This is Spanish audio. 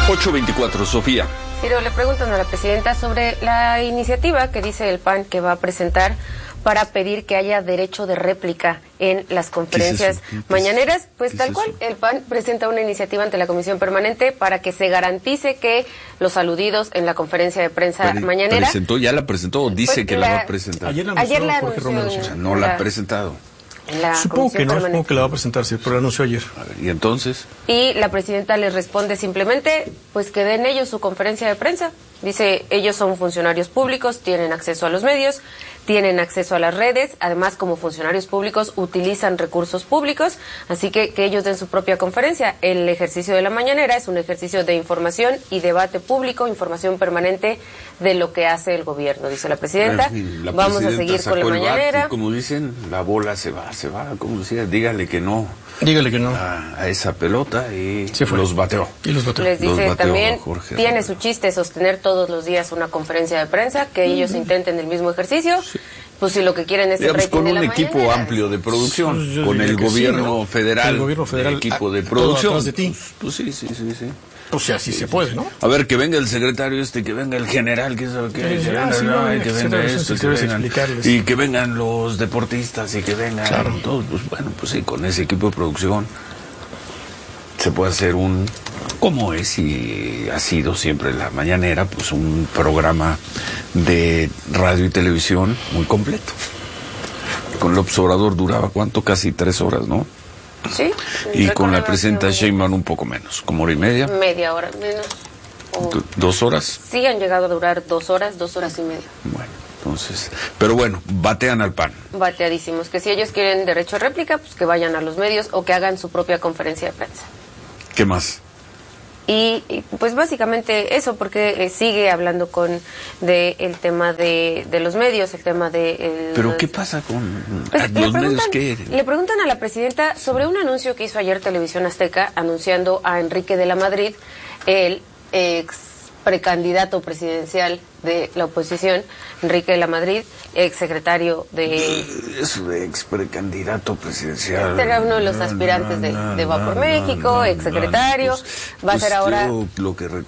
8:24, Sofía. Ciro, le preguntan a la presidenta sobre la iniciativa que dice el PAN que va a presentar para pedir que haya derecho de réplica en las conferencias mañaneras. Pues tal cual, el PAN presenta una iniciativa ante la Comisión Permanente para que se garantice que los aludidos en la conferencia de prensa mañanera... ¿Ya la presentó o dice que la va a presentar? Ayer la anunció, o sea, no la ha presentado. Supongo que la va a presentar, sí, pero la anunció ayer. A ver, ¿y entonces? Y la presidenta les responde simplemente, pues que den ellos su conferencia de prensa. Dice, ellos son funcionarios públicos, tienen acceso a los medios, tienen acceso a las redes, además como funcionarios públicos utilizan recursos públicos, así que ellos den su propia conferencia. El ejercicio de la mañanera es un ejercicio de información y debate público, información permanente de lo que hace el gobierno, dice la presidenta. Vamos a seguir con la mañanera. Y como dicen, la bola se va, como decía, dígale que no. Dígale que no. A esa pelota y los bateó. Les dice también, tiene su chiste sostener todos los días una conferencia de prensa, que ellos intenten el mismo ejercicio. Sí. Pues si lo que quieren es el rating con de la un equipo mañanera, amplio de producción, con el gobierno federal, equipo de producción. De ti. Pues sí. Pues sí, así se puede, ¿no? A ver, que venga el secretario que venga el general, que sabe que venga esto, y que vengan los deportistas y que vengan todos. Pues bueno, pues sí, con ese equipo de producción se puede hacer como es y ha sido siempre la mañanera, pues un programa de radio y televisión muy completo. Con López Obrador duraba, ¿cuánto? Casi 3 horas, ¿no? Sí. Y con la presidenta Sheinbaum un poco menos, como hora y media. Media hora menos. 2 horas. Sí, han llegado a durar 2 horas y media. Bueno, entonces, pero bueno, batean al PAN. Bateadísimos, que si ellos quieren derecho a réplica, pues que vayan a los medios o que hagan su propia conferencia de prensa. ¿Qué más? Y pues básicamente eso, porque sigue hablando del tema de los medios, el tema de... ¿Pero qué pasa con pues, los medios? Le preguntan a la presidenta sobre un anuncio que hizo ayer Televisión Azteca, anunciando a Enrique de la Madrid, el ex precandidato presidencial de la oposición, Enrique de la Madrid, ex secretario de... Es ex precandidato presidencial. Este era uno de los aspirantes de Va por México, ex secretario, va a ser ahora... Lo que